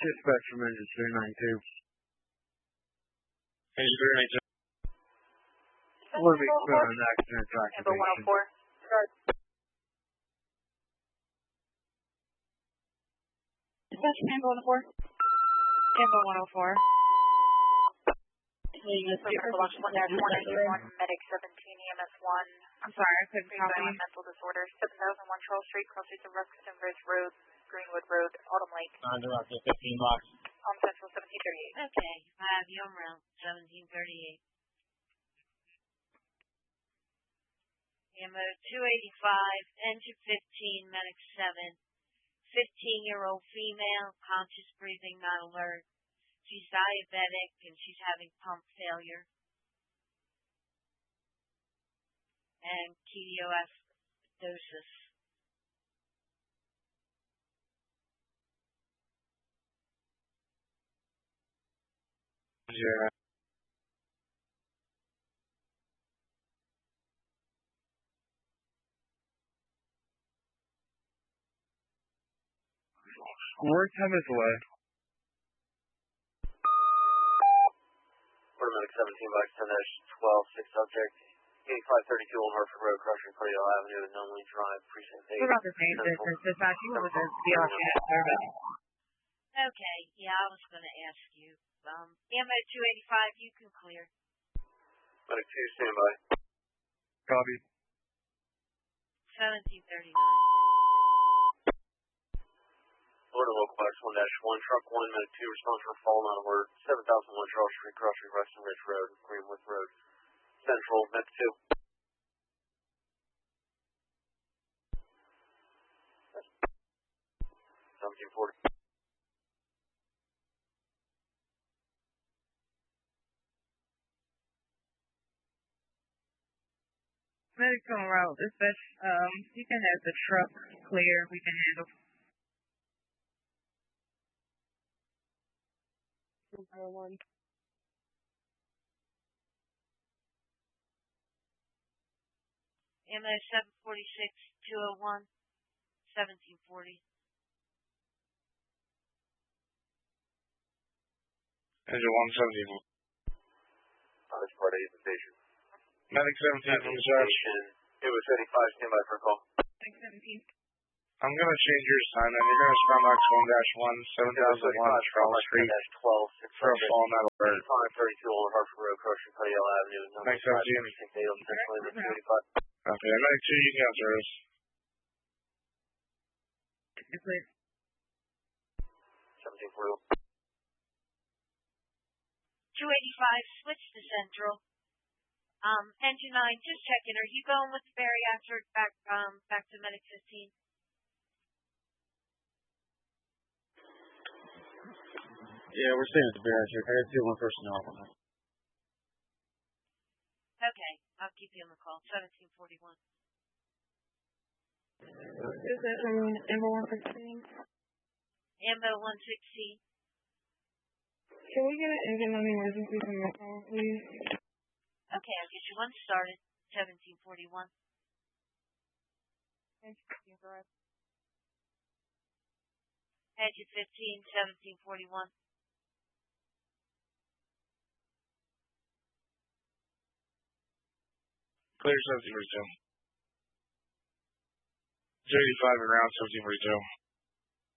Dispatch from engine 392. Engine 392. We're an accident to Amber activation. 104. Start. Dispatch Amber 104. Amber 104. Medic 17, EMS 1. I'm sorry, I couldn't copy. Mental disorder, 7001 Charles Street, crossing to Ruxton Ridge Road, Greenwood Road, Autumn Lake. On director, 15 blocks. On Central 1738. Okay, I have you on route 1738. Ammo 285, engine 15, medic 7. 15-year-old female, conscious breathing, not alert. She's diabetic and she's having pump failure. And ketoacidosis. Yeah. Work time is away. Medic 17 by 10-12, 6 subject, 8532 Old Hartford Road, crushing Cordell Avenue, and Nunley Drive, Precinct 8. What about the same distance? Dispatch, you were with the DRG survey. Okay, yeah, I was going to ask you. Ammo 285, you can clear. Medic 2, stand by. Copy. 1739. Order local box 1-1, truck 1, medic 2, response for fallen on alert, 7001 Charles Street, crossing Ruxton Ridge Road, Greenwood Road, Central, medic 2. 1740. Medic's on route. Dispatch, you can have the truck clear. We can handle. One. MO 746 201 1740. Engine 170. That's part 8 of the station. Medic 17 from Josh. It was 85, stand by for a call. Medic 17. I'm going to change your assignment. You're going to respond box 1-1, 7001 Charles Street. 12, 6 for a fallen on alert. 532 Old Hartford Road, crushing Cordell Avenue, Medic 17. Precinct 8 on Central, Limit 285. Okay, Medic 2, you can answer us. It's clear. 1740. 285, switch to Central. Engine 9, just checking. Are you going with the bariatric back to Medic 15? Yeah, we're staying at the bariatric. I got to see one person off on that. Okay, I'll keep you on the call. 1741. Is that Amber 116? Ambo 116. Can we get an engine on emergency from my phone, please? Okay, I'll get you one started. 1741. Thank you, Brad. Engine 15, 1741. Clear 1742. 285 around 1742.